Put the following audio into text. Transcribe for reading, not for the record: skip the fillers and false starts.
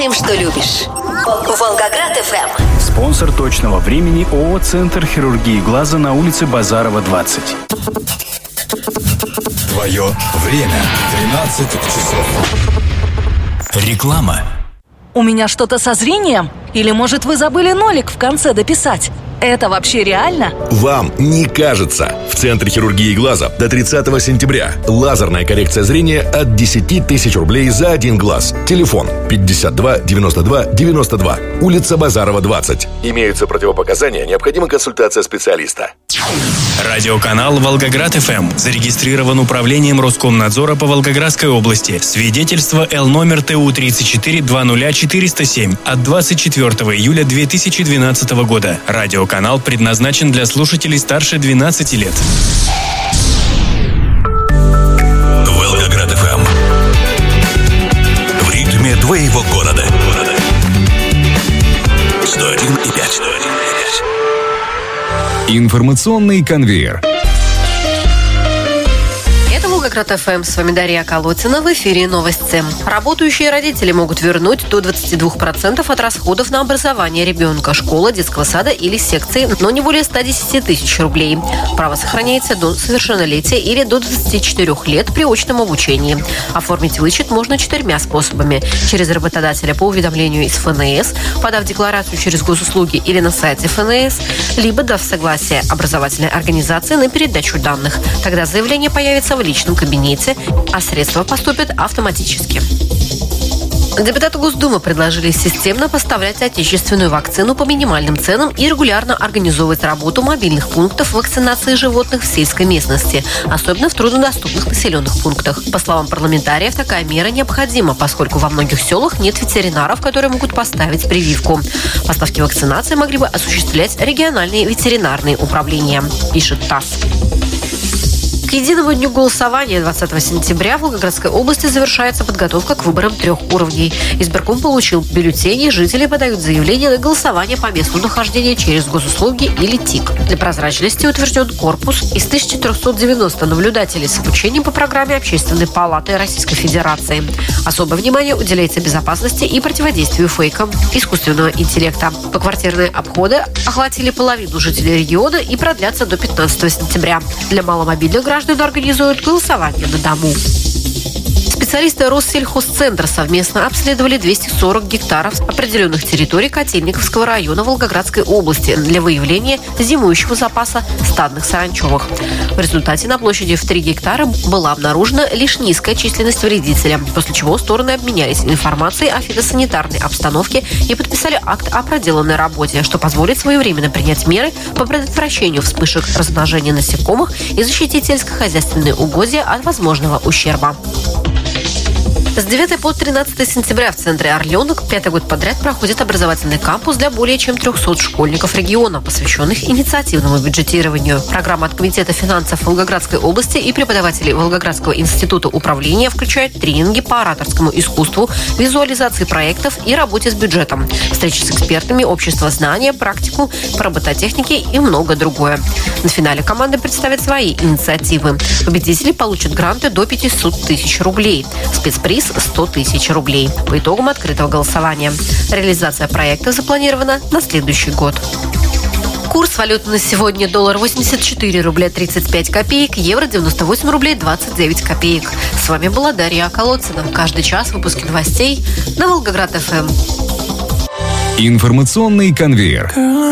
Делаем, что любишь. Волгоград ФМ. Спонсор точного времени ООО «Центр хирургии глаза» на улице Базарова, 20. Твое время. 13 часов. Реклама. У меня что-то со зрением? Или, может, вы забыли нолик в конце дописать? Это вообще реально? Вам не кажется. В Центре хирургии глаза до 30 сентября. Лазерная коррекция зрения от 10 тысяч рублей за один глаз. Телефон 52 92 92. Улица Базарова, 20. Имеются противопоказания, необходима консультация специалиста. Радиоканал «Волгоград ФМ» зарегистрирован управлением Роскомнадзора по Волгоградской области. Свидетельство Л номер ТУ 3420407 от 24 июля 2012 года. Радиоканал предназначен для слушателей старше 12 лет. Волгоград ФМ. В ритме твоего города. 101,5. Информационный конвейер. Это Волгоград ФМ. С вами Дарья Колотина. В эфире новости. Работающие родители могут вернуть до 22% от расходов на образование ребенка, школа, детского сада или секции, но не более 110 тысяч рублей. Право сохраняется до совершеннолетия или до 24 лет при очном обучении. Оформить вычет можно 4 способами. Через работодателя по уведомлению из ФНС, подав декларацию через госуслуги или на сайте ФНС, либо дав согласие образовательной организации на передачу данных. Тогда заявление появится в личном кабинете, а средства поступят автоматически. Депутаты Госдумы предложили системно поставлять отечественную вакцину по минимальным ценам и регулярно организовывать работу мобильных пунктов вакцинации животных в сельской местности, особенно в труднодоступных населенных пунктах. По словам парламентариев, такая мера необходима, поскольку во многих селах нет ветеринаров, которые могут поставить прививку. Поставки вакцинации могли бы осуществлять региональные ветеринарные управления, пишет ТАСС. К единому дню голосования 20 сентября в Волгоградской области завершается подготовка к выборам 3 уровней. Избирком получил бюллетени, жители подают заявление на голосование по месту нахождения через госуслуги или ТИК. Для прозрачности утвержден корпус из 1490 наблюдателей с обучением по программе Общественной палаты Российской Федерации. Особое внимание уделяется безопасности и противодействию фейкам искусственного интеллекта. Поквартирные обходы охватили половину жителей региона и продлятся до 15 сентября. Для маломобильных граждан организуют голосование на дому. Специалисты Россельхозцентра совместно обследовали 240 гектаров определенных территорий Котельниковского района Волгоградской области для выявления зимующего запаса стадных саранчевых. В результате на площади в 3 гектара была обнаружена лишь низкая численность вредителя, после чего стороны обменялись информацией о фитосанитарной обстановке и подписали акт о проделанной работе, что позволит своевременно принять меры по предотвращению вспышек размножения насекомых и защитить сельскохозяйственные угодья от возможного ущерба. С 9 по 13 сентября в центре Орленок 5-й год подряд проходит образовательный кампус для более чем 300 школьников региона, посвященных инициативному бюджетированию. Программа от Комитета финансов Волгоградской области и преподавателей Волгоградского института управления включает тренинги по ораторскому искусству, визуализации проектов и работе с бюджетом, встречи с экспертами, общество знания, практику по робототехнике и многое другое. На финале команды представят свои инициативы. Победители получат гранты до 500 тысяч рублей. Спецприз 100 тысяч рублей по итогам открытого голосования. Реализация проекта запланирована на следующий год. Курс валюты на сегодня: доллар 84 рубля 35 копеек, евро 98 рублей 29 копеек. С вами была Дарья Колотина. Каждый час выпуски новостей на Волгоград ФМ. Информационный конвейер.